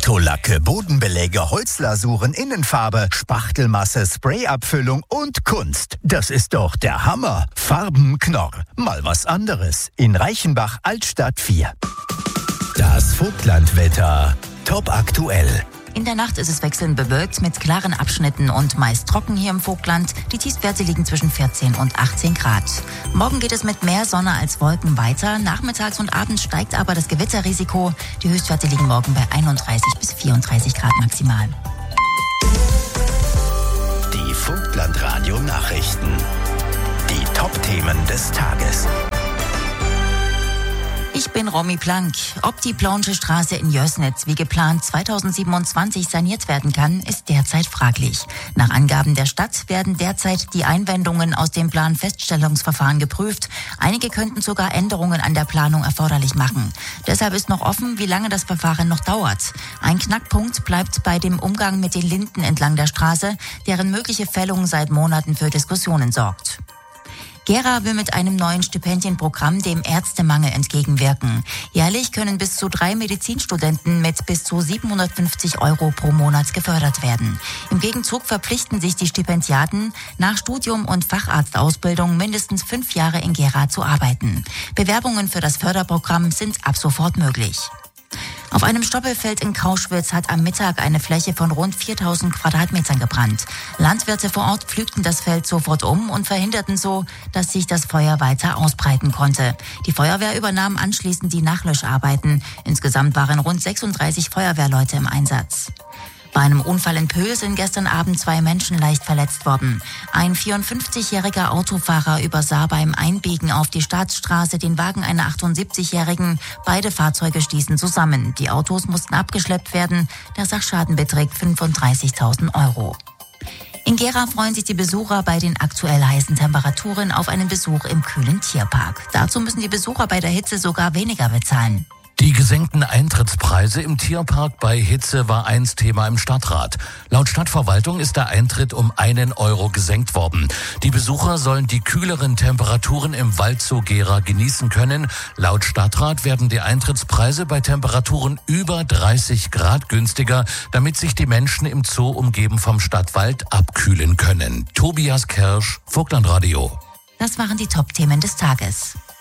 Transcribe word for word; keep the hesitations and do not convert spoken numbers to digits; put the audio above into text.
Autolacke, Bodenbeläge, Holzlasuren, Innenfarbe, Spachtelmasse, Sprayabfüllung und Kunst. Das ist doch der Hammer. Farbenknorr. Mal was anderes. In Reichenbach, Altstadt vier. Das Vogtlandwetter. Top aktuell. In der Nacht ist es wechselnd bewölkt mit klaren Abschnitten und meist trocken hier im Vogtland. Die Tiefstwerte liegen zwischen vierzehn und achtzehn Grad. Morgen geht es mit mehr Sonne als Wolken weiter. Nachmittags und abends steigt aber das Gewitterrisiko. Die Höchstwerte liegen morgen bei einunddreißig bis vierunddreißig Grad maximal. Die Vogtland-Radio-Nachrichten. Die Top-Themen des Tages. Ich bin Romy Plank. Ob die Plaunsche Straße in Jößnitz wie geplant zweitausendsiebenundzwanzig saniert werden kann, ist derzeit fraglich. Nach Angaben der Stadt werden derzeit die Einwendungen aus dem Planfeststellungsverfahren geprüft. Einige könnten sogar Änderungen an der Planung erforderlich machen. Deshalb ist noch offen, wie lange das Verfahren noch dauert. Ein Knackpunkt bleibt bei dem Umgang mit den Linden entlang der Straße, deren mögliche Fällung seit Monaten für Diskussionen sorgt. Gera will mit einem neuen Stipendienprogramm dem Ärztemangel entgegenwirken. Jährlich können bis zu drei Medizinstudenten mit bis zu siebenhundertfünfzig Euro pro Monat gefördert werden. Im Gegenzug verpflichten sich die Stipendiaten, nach Studium und Facharztausbildung mindestens fünf Jahre in Gera zu arbeiten. Bewerbungen für das Förderprogramm sind ab sofort möglich. Auf einem Stoppelfeld in Kauschwitz hat am Mittag eine Fläche von rund viertausend Quadratmetern gebrannt. Landwirte vor Ort pflügten das Feld sofort um und verhinderten so, dass sich das Feuer weiter ausbreiten konnte. Die Feuerwehr übernahm anschließend die Nachlöscharbeiten. Insgesamt waren rund sechsunddreißig Feuerwehrleute im Einsatz. Bei einem Unfall in Pöhl sind gestern Abend zwei Menschen leicht verletzt worden. Ein vierundfünfzigjähriger Autofahrer übersah beim Einbiegen auf die Staatsstraße den Wagen einer achtundsiebzigjährigen. Beide Fahrzeuge stießen zusammen. Die Autos mussten abgeschleppt werden. Der Sachschaden beträgt fünfunddreißigtausend Euro. In Gera freuen sich die Besucher bei den aktuell heißen Temperaturen auf einen Besuch im kühlen Tierpark. Dazu müssen die Besucher bei der Hitze sogar weniger bezahlen. Die gesenkten Eintrittspreise im Tierpark bei Hitze war einst Thema im Stadtrat. Laut Stadtverwaltung ist der Eintritt um einen Euro gesenkt worden. Die Besucher sollen die kühleren Temperaturen im Waldzoo Gera genießen können. Laut Stadtrat werden die Eintrittspreise bei Temperaturen über dreißig Grad günstiger, damit sich die Menschen im Zoo umgeben vom Stadtwald abkühlen können. Tobias Kersch, Vogtlandradio. Das waren die Top-Themen des Tages.